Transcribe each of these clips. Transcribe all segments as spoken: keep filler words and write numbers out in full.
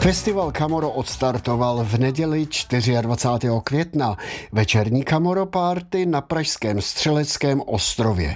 Festival Kamoro odstartoval v neděli dvacátého čtvrtého května. Večerní Kamoro Party na pražském Střeleckém ostrově.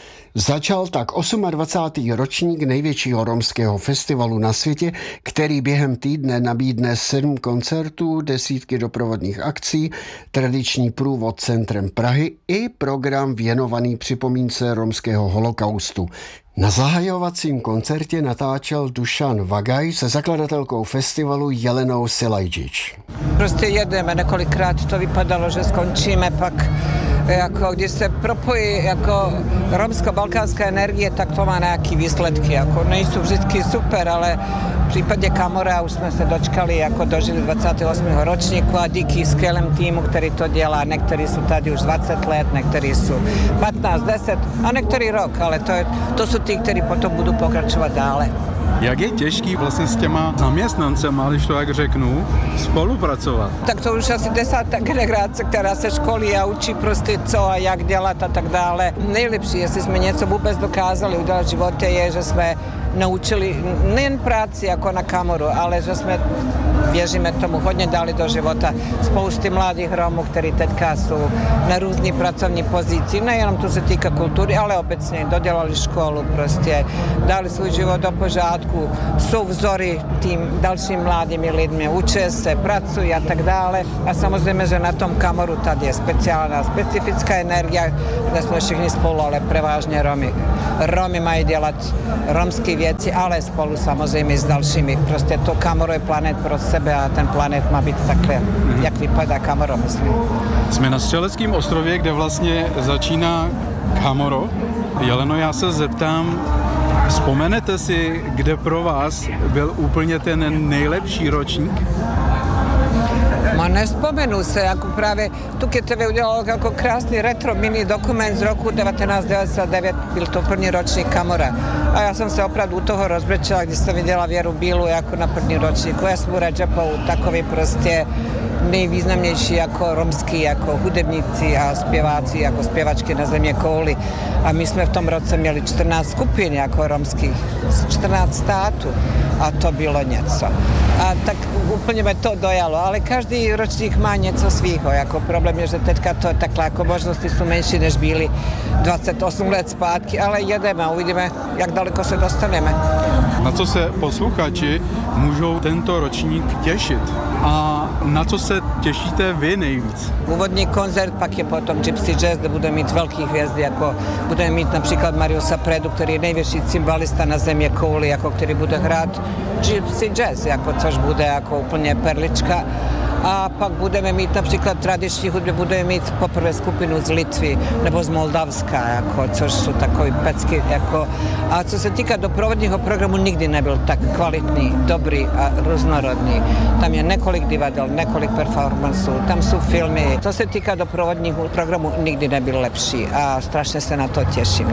Začal tak dvacátý osmý ročník největšího romského festivalu na světě, který během týdne nabídne sedm koncertů, desítky doprovodných akcí, tradiční průvod centrem Prahy i program věnovaný připomínce romského holokaustu. Na zahajovacím koncertě natáčel Dušan Vagaj se zakladatelkou festivalu Jelenou Silajčič. Prostě jedeme, několikrát to vypadalo, že skončíme, pak jako když se propojí jako romsko-balkánská energie, tak to má nějaký výsledky, jako nejsou vždycky super, ale v případě Kamora už jsme se dočkali, jako dožili dvacátého osmého ročníku a díky skvělému týmu, který to dělá, někteří jsou tady už dvacet let, někteří jsou patnáct, deset a některý rok, ale to, je, to jsou ty, kteří potom budou pokračovat dále. Jak je těžký vlastně s těma zaměstnancema, když to jak řeknu, spolupracovat? Tak to už asi desátá generace, která se školí a učí prostě co a jak dělat a tak dále. Nejlepší, jestli jsme něco vůbec dokázali udělat v životě, je, že jsme naučili nejen práci jako na Kamoru, ale že jsme, věříme tomu, hodně dali do života spousty mladých Romů, kteří teďka jsou na různý pracovní pozici, nejenom to se týká kultury, ale obecně dodělali školu, prostě dali svůj život do pořádku, jsou vzory tím dalším mladými lidmi, učí se, pracují a tak dále. A samozřejmě, že na tom Kamoru tady je speciální, specifická energie, kde jsme všichni spolu, ale převážně Romy. Romy mají dělat romské věci, ale spolu samozřejmě s dalšími. Prostě to Kamoro je planet pro sebe a ten planet má být takhle, mm-hmm. jak vypadá Kamoro, myslím. Jsme na Střeleckém ostrově, kde vlastně začíná Kamoro. Jeleno, já se zeptám, vzpomenete si, kde pro vás byl úplně ten nejlepší ročník? Ma nespomenu se, jako právě tu K T V udělalo jako krásný retro mini dokument z roku devatenáct devadesát devět, byl to první ročník Kamora. A já jsem se opravdu u toho rozbrečela, když jsem viděla Věru Bílu jako na první ročníku. Já jsem Radžapou, takový prostě nejvýznamnější jako romský, jako hudebníci a zpěváci, jako zpěvačky na země kouli. A my jsme v tom roce měli čtrnáct skupin jako romských, čtrnáct států a to bylo něco. A tak úplně mě to dojalo, ale každý ročník má něco svýho, jako problém je, že teďka to je takhle, jako možnosti jsou menší, než byly dvacet osm let zpátky, ale jedeme a uvidíme, jak daleko se dostaneme. Na co se posluchači můžou tento ročník těšit a na co se těšíte vy nejvíc? Úvodní koncert, pak je potom Gypsy Jazz, kde budeme mít velký hvězdy, jako budeme mít například Mariusa Predu, který je největší cymbalista na země kouli, jako který bude hrát Gypsy Jazz, jako, což bude jako úplně perlička. A pak budeme mít například tradiční hudby, budeme mít poprvé skupinu z Litvy nebo z Moldavska, jako, což jsou takový pecky. Jako. A co se týká doprovodního programu, nikdy nebyl tak kvalitní, dobrý a různorodný. Tam je několik divadel, několik performanců, tam jsou filmy. Co se týká doprovodního programu, nikdy nebyl lepší a strašně se na to těším.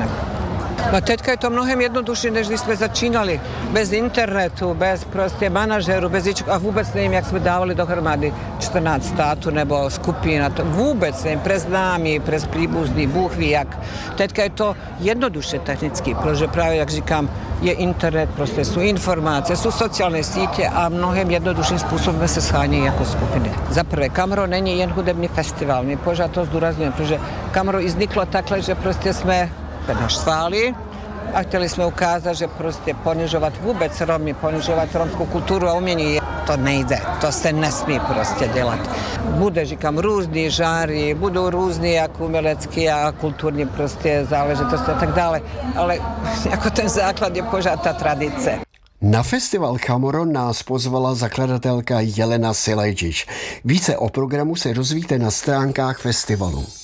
No teďka je to mnohem jednodušší, než když jsme začínali. Bez internetu, bez prostě manažeru, bez ničeho. A vůbec nevím, jak jsme dávali dohromady čtrnáct států nebo skupin. To vůbec nevím, přes známí, přes příbuzný, Bůh ví jak. Teďka je to jednoduše technicky, protože právě, jak říkám, je internet, prostě jsou informace, jsou sociální sítě a mnohem jednodušším způsobem se schání jako skupiny. Za prvé, Kamoro není jen hudební festival, my pořád to zdůrazňujeme, protože Kamoro i vzniklo takhle, že prostě jsme naštvali a chtěli jsme ukázat, že prostě ponižovat vůbec Romy, ponižovat romskou kulturu a umění, to nejde, to se nesmí prostě dělat. Bude, říkám, různý žáry, budou různý jako umělecký a kulturní prostě záležitosti a tak dále, ale jako ten základ je pořád ta tradice. Na festival Kamoro nás pozvala zakladatelka Jelena Silajčič. Více o programu se dozvíte na stránkách festivalu.